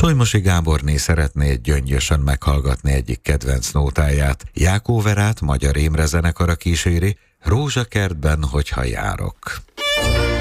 Solymosi Gáborné szeretné gyöngyösen meghallgatni egyik kedvenc nótáját. Jákó Verát Magyar Imre zenekara kíséri, Rózsakertben, hogyha járok.